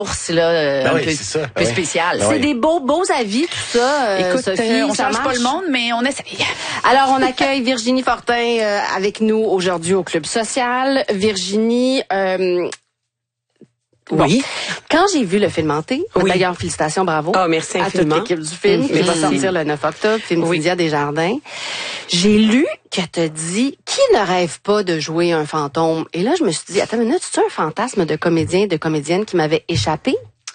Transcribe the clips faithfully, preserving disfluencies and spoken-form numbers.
là, euh, ben un oui, peu, c'est ça. peu Oui. spécial. Ben c'est oui. des beaux, beaux avis, tout ça. Euh, Écoute, Sophie, euh, on ça change marche pas le monde, mais on essaye. Alors, on accueille Virginie Fortin euh, avec nous aujourd'hui au Club Social. Virginie, euh, bon, Oui. quand j'ai vu le film Hanté, Oui. d'ailleurs, félicitations, bravo Ah, merci à toute infiniment. l'équipe du film qui va Merci. sortir le neuf octobre, film Oui. Cynthia Desjardins. J'ai lu que t'as dit « Qui ne rêve pas de jouer un fantôme? » Et là, je me suis dit, attends une minute, c'est un fantasme de comédien, de comédienne qui m'avait échappé?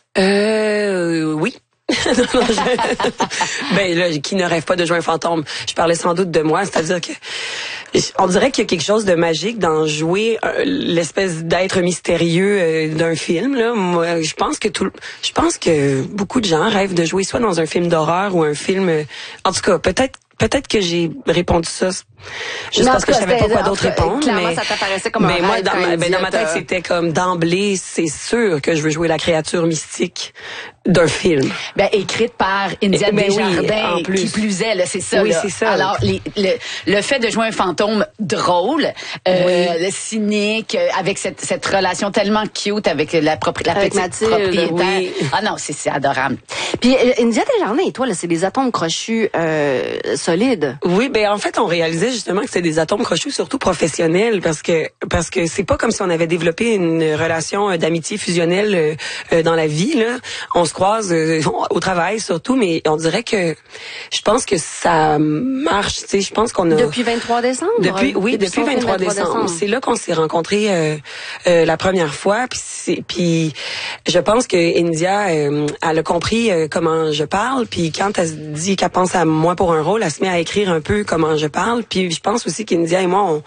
Euh, oui. non, non, je... ben là, qui ne rêve pas de jouer un fantôme? Je parlais sans doute de moi, c'est-à-dire que on dirait qu'il y a quelque chose de magique dans jouer euh, l'espèce d'être mystérieux euh, d'un film. Là, moi, je pense que tout, je pense que beaucoup de gens rêvent de jouer soit dans un film d'horreur ou un film. Euh, en tout cas, peut-être. Peut-être que j'ai répondu ça juste Mais en parce tout que cas, je savais pas c'était- quoi en d'autre tout cas, répondre. clairement, mais, ça t'apparaissait comme un mais moi, rêve dans, quand ma, il ben, dit, dans ma tête, t'as- c'était comme d'emblée, c'est sûr que je veux jouer la créature mystique d'un film. Ben, écrite par India Ben oui, Desjardins, en plus. qui plus est, là, c'est ça. Oui, là. c'est ça. Alors, les, le, le fait de jouer un fantôme drôle, euh, cynique, euh, avec cette, cette relation tellement cute avec la, propri- la Avec petite Mathilde, oui. propriétaire. Ah non, c'est c'est adorable. Puis euh, India Desjardins et toi, là, c'est des atomes crochus euh, solides. Oui, ben en fait, on réalisait justement que c'était des atomes crochus, surtout professionnels, parce que parce que c'est pas comme si on avait développé une relation euh, d'amitié fusionnelle euh, euh, dans la vie. Là, on se croise euh, au travail surtout, mais on dirait que je pense que ça marche. Tu sais, je pense qu'on a Depuis vingt-trois décembre. Depuis oui, depuis, son film vingt-trois décembre. C'est là qu'on s'est rencontrés euh, euh, la première fois. Puis c'est- puis je pense que India, euh, elle a compris euh, comment je parle. Puis quand elle dit qu'elle pense à moi pour un rôle, elle se met à écrire un peu comment je parle. Puis je pense aussi qu'India et moi, on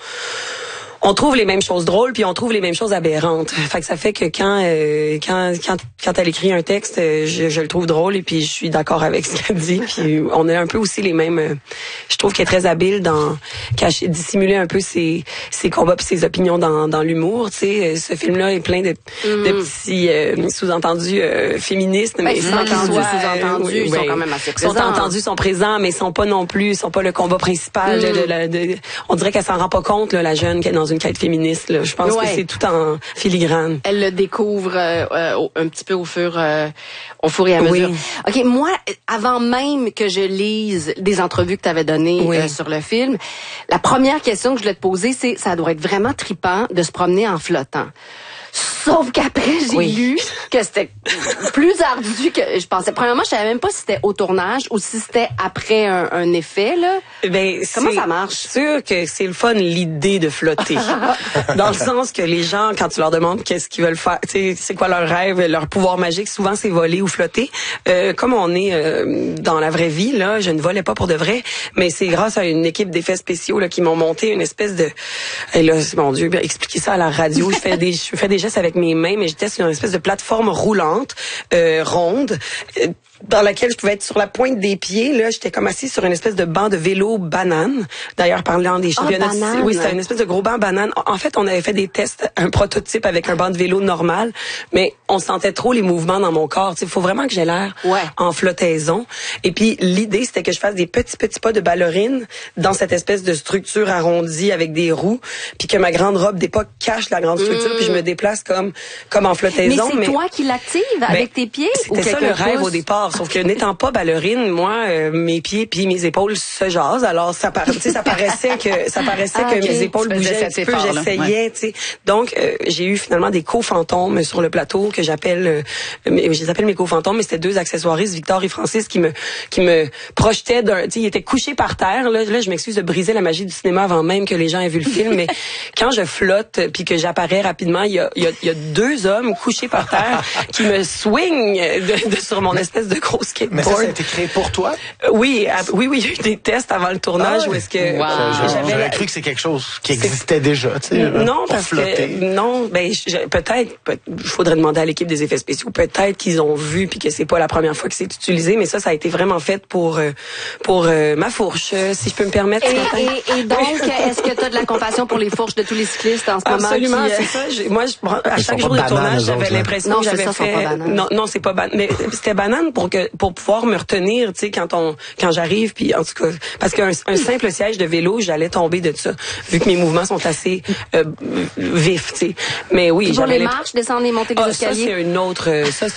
on trouve les mêmes choses drôles puis on trouve les mêmes choses aberrantes. Fait que ça fait que quand euh, quand quand quand elle écrit un texte, euh, je, je le trouve drôle et puis je suis d'accord avec ce qu'elle dit. Puis on a un peu aussi les mêmes. Euh, je trouve qu'elle est très habile dans cacher, dissimuler un peu ses ses combats puis ses opinions dans dans l'humour. Tu sais, ce film-là est plein de, Mm. de petits euh, sous-entendus euh, féministes, Ben, mais sans qu'ils sous-entendus, soient sous-entendus, ils sont quand même assez Sont présents. entendus, sont présents, mais ils sont pas non plus, ils sont pas le combat principal. Mm. De, de, la- de- on dirait qu'elle s'en rend pas compte, là, la jeune qui est dans une quête féministe. Là. Je pense Ouais. que c'est tout en filigrane. Elle le découvre euh, euh, au- un petit peu au fur, euh, au fur et à mesure. Oui. OK, moi, avant même que je lise des entrevues que tu avais données Oui. euh, sur le film, la première question que je voulais te poser, c'est ça doit être vraiment trippant de se promener en flottant. Sauf qu'après, j'ai Oui. lu que c'était plus ardu que je pensais. Premièrement, je savais même pas si c'était au tournage ou si c'était après un, un effet, là. Ben, Comment c'est ça marche? sûr que c'est le fun, l'idée de flotter. Dans le sens que les gens, quand tu leur demandes qu'est-ce qu'ils veulent faire, tu sais, c'est quoi leur rêve, leur pouvoir magique, souvent c'est voler ou flotter. Euh, comme on est euh, dans la vraie vie, là, je ne volais pas pour de vrai, mais c'est grâce à une équipe d'effets spéciaux là, qui m'ont monté une espèce de... Et là, mon Dieu, expliquer ça à la radio, je fais des, je fais des gestes avec mes mains, mais j'étais sur une espèce de plateforme roulante, euh, ronde, euh, dans laquelle je pouvais être sur la pointe des pieds. Là, j'étais comme assise sur une espèce de banc de vélo banane. D'ailleurs, parlant des Ah, championnats, banane. oui, c'était une espèce de gros banc banane. En fait, on avait fait des tests, un prototype avec un banc de vélo normal, mais on sentait trop les mouvements dans mon corps. Il faut vraiment que j'ai l'air Ouais. en flottaison. Et puis l'idée, c'était que je fasse des petits petits pas de ballerine dans cette espèce de structure arrondie avec des roues, puis que ma grande robe d'époque cache la grande structure, Mm. puis je me déplace comme comme en Mais flottaison. c'est toi qui l'active avec tes pieds? ou C'était ça quelqu'un le rêve pousse? au départ. Sauf que n'étant pas ballerine, moi, euh, mes pieds puis mes épaules se jasent. Alors ça, par, tu sais, ça paraissait que ça paraissait Ah, que ok. mes épaules Tu faisais bougeaient un cet petit peu. effort, là. J'essayais, tu sais. Donc euh, j'ai eu finalement des co-fantômes sur le plateau que j'appelle, euh, mais- je les appelle mes co-fantômes, mais c'était deux accessoiristes, Victor et Francis, qui me qui me projetaient d'un, tu sais, ils étaient couchés par terre. Là, là je m'excuse de briser la magie du cinéma avant même que les gens aient vu le film, mais quand je flotte puis que j'apparais rapidement, il y a, il y a, il y a deux hommes couchés par terre qui me swingent de, de, sur mon espèce de gros skateboard. Mais ça, ça a été créé pour toi? Euh, Oui, à- oui, oui, il y a eu des tests avant le tournage Ah ouais? où est-ce que Wow. J'avais j'avais la- cru que c'est quelque chose qui existait déjà, tu sais. non, pour parce flotter. que non, ben je- peut-être, il faudrait demander à l'équipe des effets spéciaux. Peut-être qu'ils ont vu puis que c'est pas la première fois que c'est utilisé, mais ça, ça a été vraiment fait pour euh, pour euh, ma fourche, euh, si je peux me permettre. Et, ce matin. et, et donc, est-ce que tu as de la compassion pour les fourches de tous les cyclistes en ce moment? Absolument, qui, euh, c'est ça. J'ai- Moi, je, à Ils chaque sont jour pas de bananes, tournage, eux j'avais autres, là. l'impression Non, que c'est j'avais ça, sont fait. pas bananes. Non, non, c'est pas banane. Mais c'était banane pour que pour pouvoir me retenir, tu sais, quand on quand j'arrive, puis en tout cas, parce qu'un un simple siège de vélo, j'allais tomber de ça, vu que mes mouvements sont assez euh, vifs, tu sais. Mais oui, Toujours j'avais les l'imp- marches, descendre et monter les Ah, ça escaliers? c'est une autre. Ça